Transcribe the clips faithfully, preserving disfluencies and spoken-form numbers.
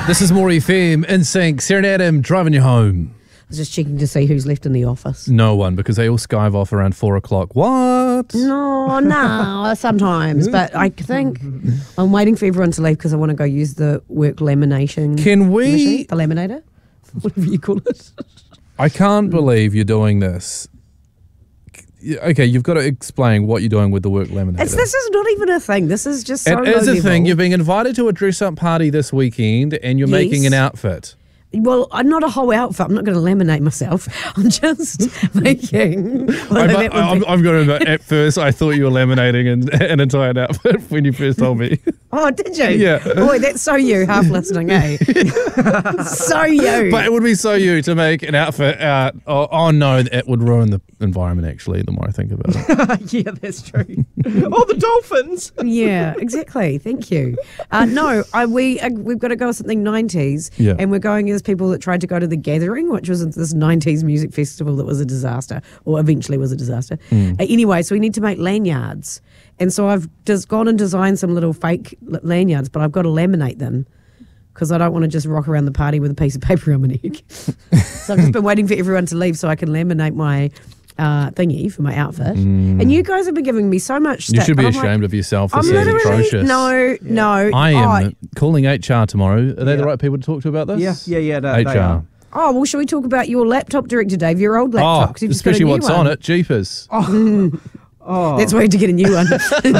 This is More F M, In Sync, Sarah and Adam driving you home. I was just checking to see who's left in the office. No one, because they all skive off around four o'clock. What? No, no, sometimes. But I think I'm waiting for everyone to leave because I want to go use the work lamination. Can we? machine, the laminator? Whatever you call it. I can't believe you're doing this. Okay, you've got to explain what you're doing with the work laminator. It's, this is not even a thing. This is just so It is low a level. thing. You're being invited to a dress-up party this weekend and you're Yes. making an outfit. Well, I'm not a whole outfit. I'm not going to laminate myself. I'm just making. Well, I'm, that would I'm, be- I'm going to admit, at first, I thought you were laminating an, an entire outfit when you first told me. oh, did you? Yeah. Boy, that's so you, half listening, eh? so you. But it would be so you to make an outfit out. Oh, oh no, it would ruin the environment, actually, the more I think about it. Yeah, that's true. Oh, the dolphins. Yeah, exactly. Thank you. Uh, no, I, we uh, we've got to go with something nineties, Yeah. and we're going as people that tried to go to the Gathering, which was this nineties music festival that was a disaster, or eventually was a disaster. Mm. Uh, anyway, so we need to make lanyards, and so I've just gone and designed some little fake l- lanyards, but I've got to laminate them because I don't want to just rock around the party with a piece of paper on my neck. So I've just been waiting for everyone to leave so I can laminate my. Uh, thingy for my outfit, and you guys have been giving me so much. Mm. You stick, should be but I'm like, ashamed of yourself. I'm This is literally atrocious. no, no. I am Oh, calling H R tomorrow. Are they the Yeah. right people to talk to about this? Yeah, yeah, yeah. They, H R. they are. oh, well, shall we talk about your laptop, Director Dave? Your old Oh, laptop, 'cause you've just got a especially new what's one. on it. Jeepers. Oh, That's why you had to get a new one.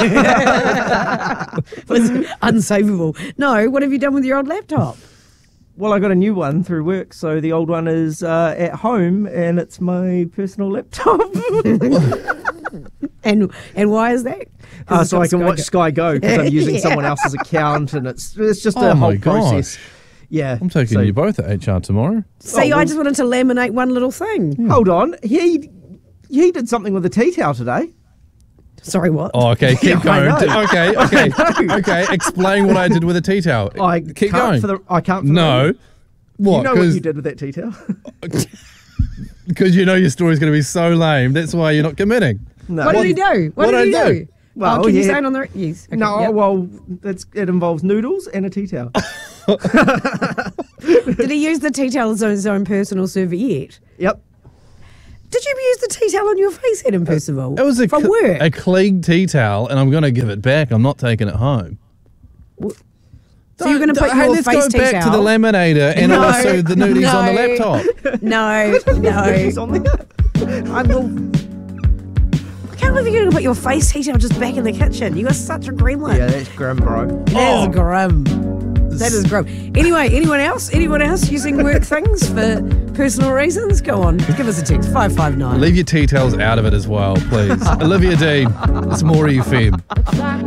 It was unsavable. No, what have you done with your old laptop? well, I got a new one through work, so the old one is uh, at home, and it's my personal laptop. And and why is that? 'Cause uh, it's so got I can Sky watch Go- Sky Go because I'm using Yeah. someone else's account, and it's it's just Oh a my whole gosh. process. Yeah, I'm taking so- you both at H R tomorrow. See, Oh, I well- just wanted to laminate one little thing. Hold on, he he did something with a tea towel today. Sorry, what? Oh, okay, keep Yeah, I going. know. Okay, okay, I know. okay. Explain what I did with a tea towel. I keep can't going. For the, I can't. For the no. moment. What? You know what you did with that tea towel? Because you know your story's going to be so lame. That's why you're not committing. No. What did he do? What, what did he did I do? do? Well, oh, can you he say had- it on the re- yes? Okay, No, yep. well, that's it involves noodles and a tea towel. Did he use the tea towel as his own personal serviette? Yep. Did you use the tea towel on your face, Adam Percival? It was a from cl- work. a clean tea towel, and I'm going to give it back. I'm not taking it home. So you're going to Don't- put hey, your let's face go tea back towel? to the laminator and No, also the nudies on the no. laptop. No, no. She's on there. I will. I can't believe you're going to put your face tea towel just back in the kitchen. You are such a gremlin. Yeah, that's grim, bro. That Oh. is grim. That is grim. Anyway, anyone else? Anyone else using work things for personal reasons? Go on, give us a text five five nine. Leave your tea towels out of it as well, please. Olivia Dean, it's More F M.